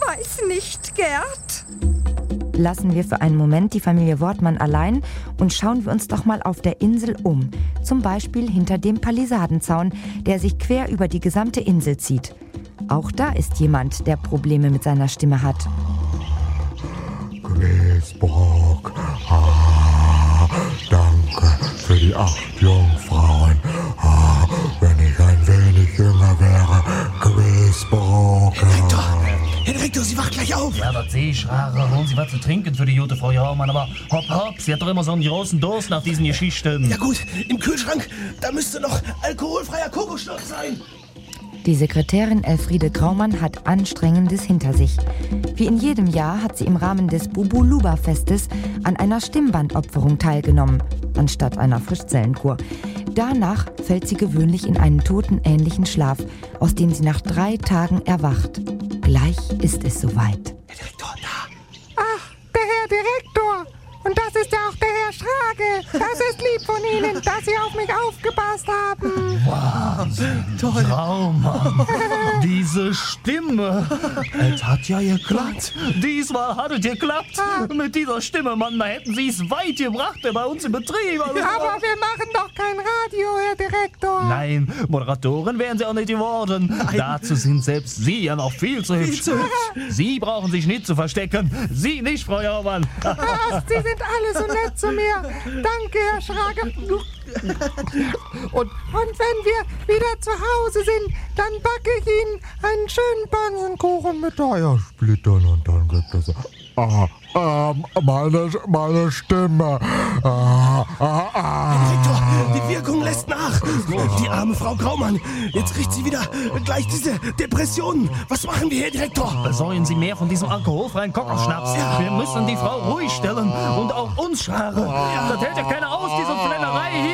weiß nicht, Gerd. Lassen wir für einen Moment die Familie Wortmann allein und schauen wir uns doch mal auf der Insel um. Zum Beispiel hinter dem Palisadenzaun, der sich quer über die gesamte Insel zieht. Auch da ist jemand, der Probleme mit seiner Stimme hat. Queesbrook, danke für die 8 Jungfrauen. Wenn ich ein wenig jünger wäre, Queesbrook. Herr Direktor, sie wacht gleich auf. Ja, das sehe ich, Schrager. Holen Sie was zu trinken für die gute Frau Jaumann. Aber hopp, sie hat doch immer so einen großen Durst nach diesen Geschichten. Ja gut, im Kühlschrank, da müsste noch alkoholfreier Kokosstoff sein. Die Sekretärin Elfriede Graumann hat Anstrengendes hinter sich. Wie in jedem Jahr hat sie im Rahmen des Bubuluba-Festes an einer Stimmbandopferung teilgenommen, anstatt einer Frischzellenkur. Danach fällt sie gewöhnlich in einen totenähnlichen Schlaf, aus dem sie nach 3 Tagen erwacht. Gleich ist es soweit. Herr Direktor, da. Ach, der Herr Direktor. Und das ist ja auch der Herr Schrage. Das ist lieb von Ihnen, dass Sie auf mich aufgepasst haben. Wahnsinn. Toll. Graumann. Diese Stimme. Es hat ja geklappt. Diesmal hat es geklappt. Mit dieser Stimme, Mann, da hätten Sie es weit gebracht bei uns im Betrieb. Also, Aber wir machen doch kein Radio, Herr Direktor. Nein, Moderatorin wären Sie auch nicht geworden. Dazu sind selbst Sie ja noch viel zu hübsch. Sie brauchen sich nicht zu verstecken. Sie nicht, Frau Jaumann. Ach, Sie sind alle so nett zu mir. Danke, Herr Schrage. Und wenn wir wieder zu Hause sind, dann backe ich Ihnen einen schönen Bansenkuchen mit Eiersplittern und dann gibt es meine Stimme. Herr Direktor, die Wirkung lässt nach. Die arme Frau Graumann. Jetzt kriegt sie wieder gleich diese Depressionen. Was machen wir, Herr Direktor? Besäulen Sie mehr von diesem alkoholfreien Kokosschnaps. Wir müssen die Frau ruhig stellen und auch uns, Schrager. Das hält ja keiner aus, diese Flennerei hier.